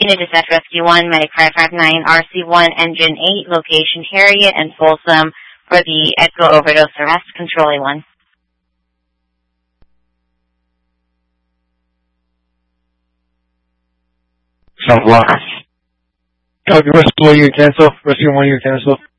Unit Dispatch Rescue 1, Medic 559, RC1, Engine 8, location Harriet and Folsom for the EDCO overdose arrest, Control A1. Southwest. Rescue 1, you cancel. Rescue 1, you cancel.